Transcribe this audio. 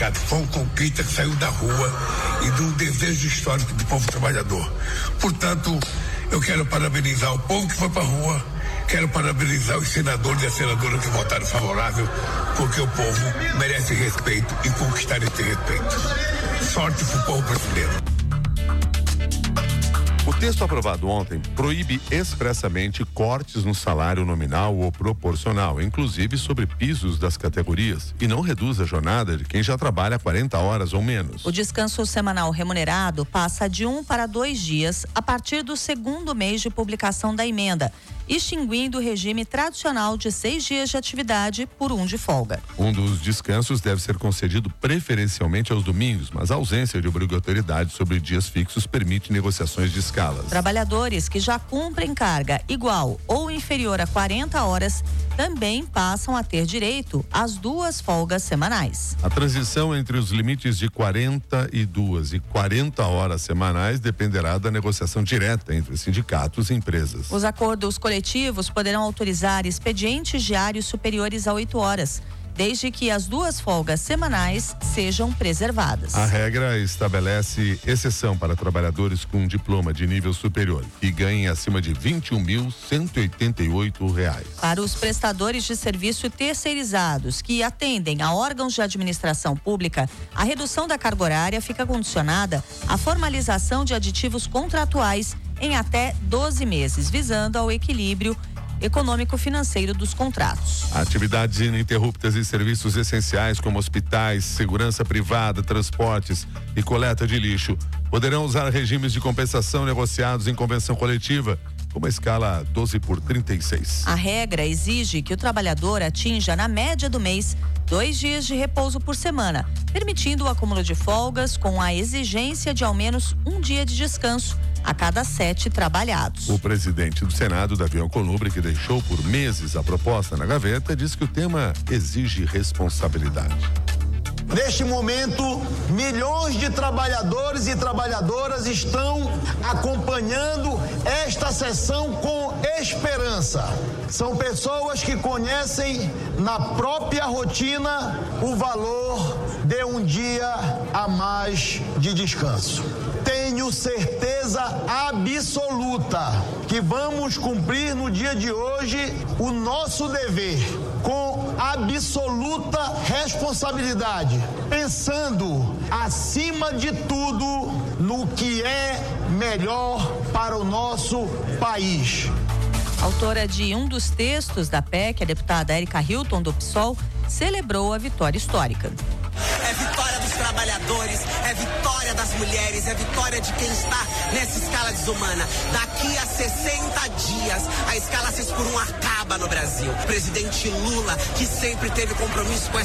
sindicato. Foi uma conquista que saiu da rua e de um desejo histórico do povo trabalhador. Portanto, eu quero parabenizar o povo que foi para a rua, quero parabenizar os senadores e as senadoras que votaram favorável, porque o povo merece respeito e conquistar esse respeito. Sorte para o povo brasileiro. O texto aprovado ontem proíbe expressamente cortes no salário nominal ou proporcional, inclusive sobre pisos das categorias, e não reduz a jornada de quem já trabalha 40 horas ou menos. O descanso semanal remunerado passa de 1 para 2 dias a partir do segundo mês de publicação da emenda, extinguindo o regime tradicional de 6 dias de atividade por 1 de folga. Um dos descansos deve ser concedido preferencialmente aos domingos, mas a ausência de obrigatoriedade sobre dias fixos permite negociações de escalas. Trabalhadores que já cumprem carga igual ou inferior a 40 horas também passam a ter direito às 2 folgas semanais. A transição entre os limites de 42 e 40 horas semanais dependerá da negociação direta entre sindicatos e empresas. Os acordos coletivos poderão autorizar expedientes diários superiores a 8 horas, desde que as 2 folgas semanais sejam preservadas. A regra estabelece exceção para trabalhadores com diploma de nível superior que ganhem acima de R$21.188. Para os prestadores de serviço terceirizados que atendem a órgãos de administração pública, a redução da carga horária fica condicionada à formalização de aditivos contratuais em até 12 meses, visando ao equilíbrio econômico-financeiro dos contratos. Atividades ininterruptas e serviços essenciais como hospitais, segurança privada, transportes e coleta de lixo poderão usar regimes de compensação negociados em convenção coletiva, como a escala 12/36. A regra exige que o trabalhador atinja, na média do mês, 2 dias de repouso por semana, permitindo o acúmulo de folgas com a exigência de ao menos 1 dia de descanso a cada 7 trabalhados. O presidente do Senado, Davi Alcolumbre, que deixou por meses a proposta na gaveta, diz que o tema exige responsabilidade. Neste momento, milhões de trabalhadores e trabalhadoras estão acompanhando esta sessão com esperança. São pessoas que conhecem na própria rotina o valor de 1 dia a mais de descanso. Tenho certeza absoluta que vamos cumprir no dia de hoje o nosso dever com absoluta responsabilidade, pensando acima de tudo no que é melhor para o nosso país. Autora de um dos textos da PEC, a deputada Érica Hilton, do PSOL, celebrou a vitória histórica. É vitória dos trabalhadores, é vitória das mulheres, é vitória de quem está nessa escala desumana. Daqui a 60 dias, a escala 6x1 acaba no Brasil. O presidente Lula, que sempre teve compromisso com essa